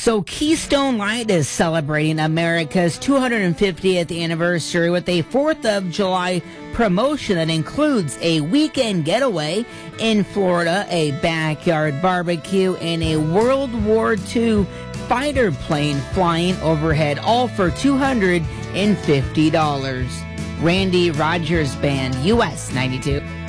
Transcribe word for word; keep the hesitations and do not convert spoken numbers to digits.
So Keystone Light is celebrating America's two hundred fiftieth anniversary with a fourth of July promotion that includes a weekend getaway in Florida, a backyard barbecue, and a World War Two fighter plane flying overhead, all for two hundred fifty dollars. Randy Rogers Band, U S ninety-two.